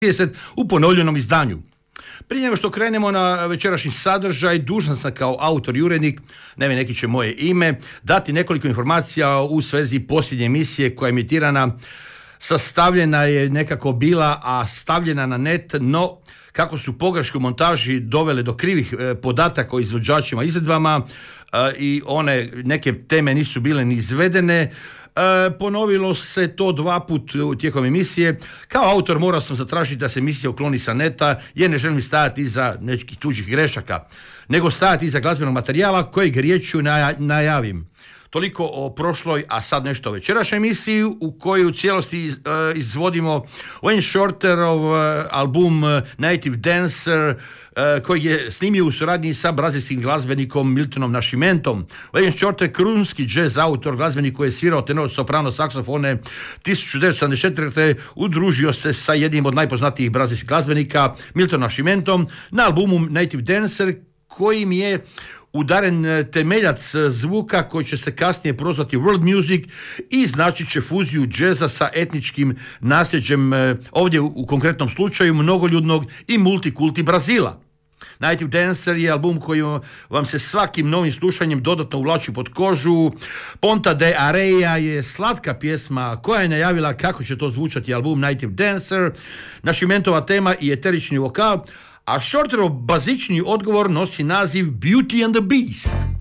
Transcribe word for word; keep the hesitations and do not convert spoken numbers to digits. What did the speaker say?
trideset u ponovljenom izdanju. Prije nego što krenemo na večerašnji sadržaj, dužan sam kao autor i urednik, naime neki će moje ime, dati nekoliko informacija u svezi posljednje emisije koja je emitirana, sastavljena je nekako bila, a stavljena na net, no kako su pogreške u montaži dovele do krivih e, podataka o izvođačima izvedbama e, i one neke teme nisu bile ni izvedene, E, ponovilo se to dva put tijekom emisije. Kao autor morao sam zatražiti da se emisija ukloni sa neta, jer ne želim stajati iza nekih tuđih grešaka, nego stajati iza glazbenog materijala kojeg riječju naja, najavim. Toliko o prošloj, a sad nešto o večerašnjoj emisiji u kojoj u cijelosti uh, izvodimo Wayne Shorterov uh, album uh, Native Dancer, uh, koji je snimio u suradnji sa brazilskim glazbenikom Miltonom Nascimentom. Wayne Shorter, krunski jazz autor, glazbenik koji je svirao tenor, soprano, saksofone, tisuću devetsto sedamdeset četvrte. udružio se sa jednim od najpoznatijih brazilskih glazbenika, Miltonom Nascimentom, na albumu Native Dancer, kojim je udaren temeljac zvuka koji će se kasnije prozvati world music i značit će fuziju džeza sa etničkim nasljeđem, ovdje u konkretnom slučaju mnogoljudnog i multikulti Brazila. Native Dancer je album koji vam se svakim novim slušanjem dodatno uvlači pod kožu. Ponta de Areia je slatka pjesma koja je najavila kako će to zvučati album Native Dancer, Nascimentova tema i eterični vokal, a Shorterov bazični odgovor nosi naziv Beauty and the Beast.